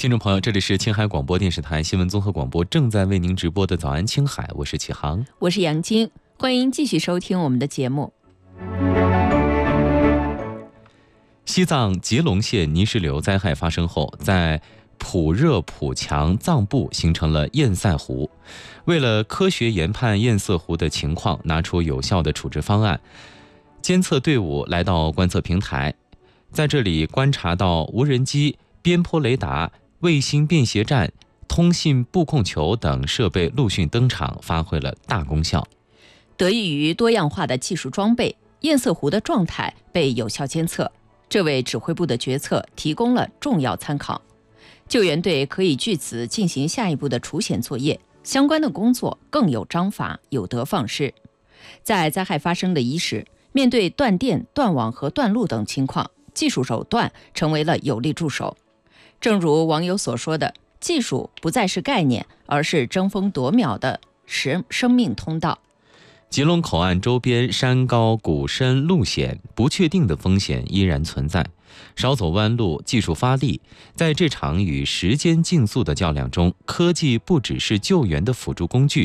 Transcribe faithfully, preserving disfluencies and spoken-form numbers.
听众朋友，这里是青海广播电视台新闻综合广播，正在为您直播的早安青海，我是启航， 我是杨晶，欢迎继续收听我们的节目。 西藏吉隆县泥石流灾害发生后，在普热普强藏部形成了堰塞湖。为了科学研判堰塞湖的情况，拿出有效的处置方案，监测队伍来到观测平台，在这里观察到无人机、边坡雷达、卫星便携站、通信布控球等设备陆续登场，发挥了大功效。 得益于多样化的技术装备，堰塞湖的状态被有效监测，这为指挥部的决策提供了重要参考。救援队可以据此进行下一步的除险作业，相关的工作更有章法，有的放矢。在灾害发生的伊始，面对断电、断网和断路等情况，技术手段成为了有力助手。正如网友所说的，技术不再是概念，而是争分夺秒的生生命通道。 吉隆口岸周边山高谷深路险，不确定的风险依然存在。少走弯路，技术发力，在这场与时间竞速的较量中，科技不只是救援的辅助工具，